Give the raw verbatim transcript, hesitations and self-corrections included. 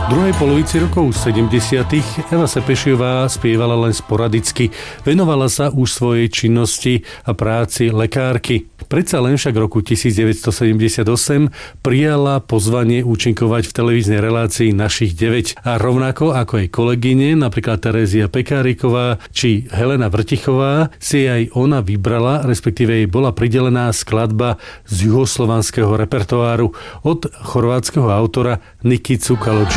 V druhej polovici rokov sedemdesiatych Eva Sepešiová spievala len sporadicky. Venovala sa už svojej činnosti a práci lekárky. Predsa len však v roku devätnásťsedemdesiatosem prijala pozvanie účinkovať v televíznej relácii Našich deväť. A rovnako ako jej kolegyne, napríklad Terézia Pekáriková či Helena Vrtichová, si aj ona vybrala, respektíve jej bola pridelená skladba z juhoslovanského repertoáru od chorvátskeho autora Niky Cukalodži.